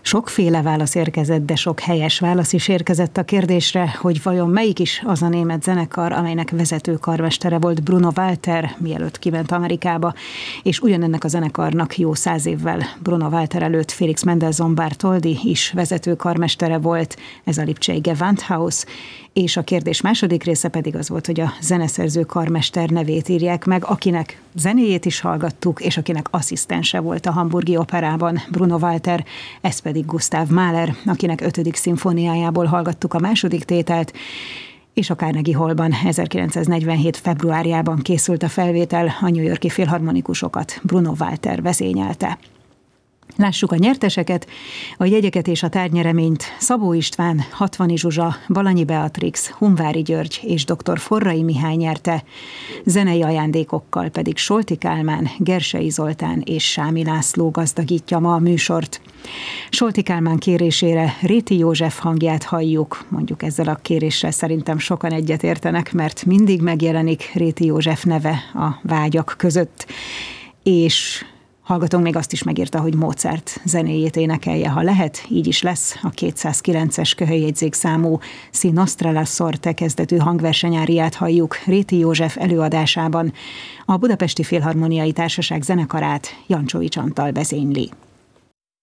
Sokféle válasz érkezett, de sok helyes válasz is érkezett a kérdésre, hogy vajon melyik is az a német zenekar, amelynek vezető karmestere volt Bruno Walter, mielőtt kiment Amerikába, és ugyanennek a zenekarnak jó 100 évvel Bruno Walter előtt Felix Mendelssohn Bartholdy is vezető karmestere volt, ez a Lipcsei Gewandhaus, és a kérdés második része pedig az volt, hogy a zeneszerző karmester nevét írják meg, akinek zenéjét is hallgattuk, és akinek asszisztense volt a Hamburgi Operában Bruno Walter, ez pedig Gustav Mahler, akinek 5. szimfóniájából hallgattuk a második tételt, és a Carnegie Hallban 1947. februárjában készült a felvétel, a New York-i filharmonikusokat Bruno Walter vezényelte. Lássuk a nyerteseket, a jegyeket és a tárgynyereményt Szabó István, Hatvani Zsuzsa, Balanyi Beatrix, Hunvári György és dr. Forrai Mihály nyerte, zenei ajándékokkal pedig Solti Kálmán, Gersei Zoltán és Sámi László gazdagítja ma a műsort. Solti Kálmán kérésére Réti József hangját halljuk, mondjuk ezzel a kéréssel szerintem sokan egyetértenek, mert mindig megjelenik Réti József neve a vágyak között, és hallgatónk még azt is megírta, hogy Mozart zenéjét énekelje, ha lehet, így is lesz. A 209-es köhelyjegyzékszámú Si Nostra la Sorte kezdetű hangversenyáriát halljuk Réti József előadásában. A Budapesti Filharmoniai Társaság zenekarát Jancsovics Antal vezényli.